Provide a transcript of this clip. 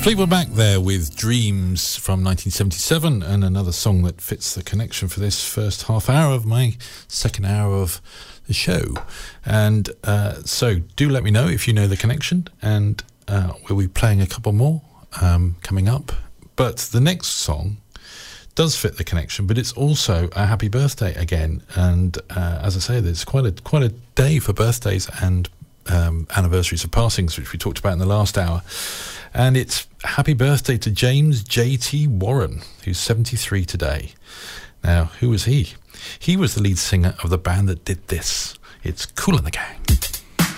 Fleetwood Mac there with Dreams from 1977, and another song that fits the connection for this first half hour of my second hour of the show. And so do let me know if you know the connection, and we'll be playing a couple more coming up. But the next song does fit the connection, but it's also a happy birthday again. And as I say, there's quite a day for birthdays and anniversaries of passings, which we talked about in the last hour. And it's happy birthday to James J.T. Warren, who's 73 today. Now, who was he? He was the lead singer of the band that did this. It's Kool and the Gang.